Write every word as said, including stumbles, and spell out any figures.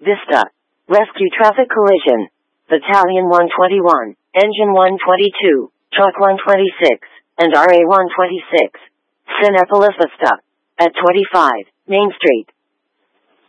Vista. Rescue traffic collision. Battalion one twenty-one, Engine one twenty-two, Truck one twenty-six, and R A one twenty-six. Cinepolis Vista. At twenty-five, Main Street.